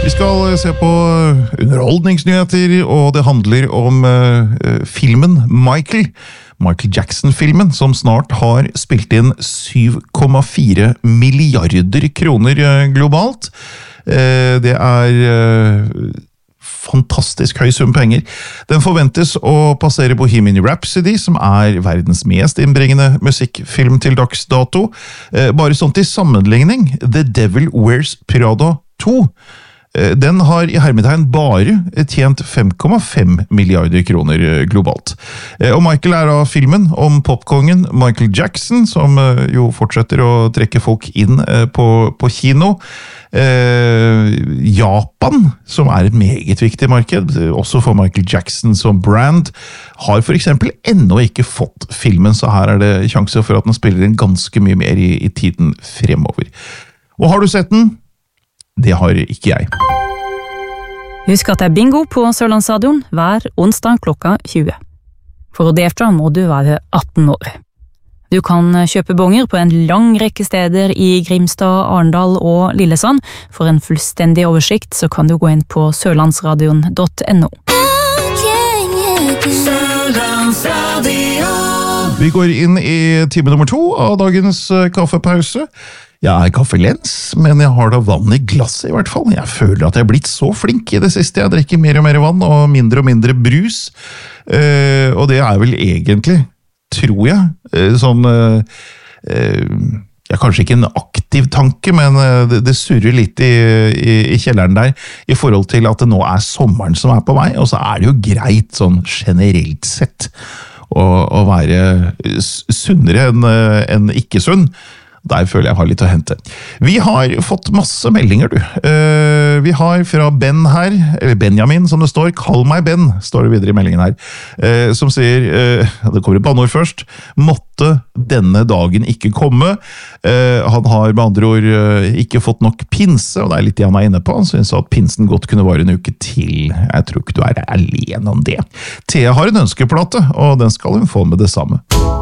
Vi skal se på underholdningsnyheter, og det handler om filmen Michael Jackson-filmen, som snart har spilt inn 7,4 milliarder kroner globalt. Det fantastisk høy sum penger. Den forventes å passere Bohemian Rhapsody, som verdens mest innbringende musikkfilm til dags dato. Bare sånn til sammenligning, The Devil Wears Prada 2, den har i hermetegn bare tjent 5,5 milliarder kroner globalt. Og Michael da filmen om popkongen Michael Jackson, som jo fortsetter å trekke folk inn på kino. Japan, som et meget viktig marked, også for Michael Jackson som brand, har for eksempel ennå ikke fått filmen, så her det sjanse for at den spiller inn ganske mye mer i tiden fremover. Og har du sett den? Det har ikke jeg. Husk at det bingo på Sørlandsradioen hver onsdag klokka 20. For å delta må du være 18 år. Du kan kjøpe bonger på en lang rekke steder i Grimstad, Arendal og Lillesand. For en fullstendig oversikt så kan du gå inn på sørlandsradion.no. Vi går inn i time nummer 2 av dagens kaffepause. Jeg kaffelens, men jeg har da vann i glasset i hvert fall. Jeg føler at jeg blitt så flink i det siste. Jeg drikker mer og mer vann og mindre brus. Og det vel egentlig, tror jeg, sånn... kanskje ikke en aktiv tanke, men det surrer litt i kjelleren der, i forhold til at det nå sommeren som på vei, og så det jo greit sånn generelt sett å være sunnere enn ikke sunn. Der føler jeg har litt å hente. Vi har fått masse meldinger, du. Vi har fra Ben her, eller Benjamin som det står, kall meg Ben, står det videre i meldingen her, som sier, det kommer et banneord først, måtte denne dagen ikke komme. Han har med andre ord ikke fått nok pinse, og det litt det han inne på. Han synes at pinsen godt kunne vare en uke til. Jeg tror ikke du alene om det. Thea har en ønskeplate, og den skal hun få med det samme.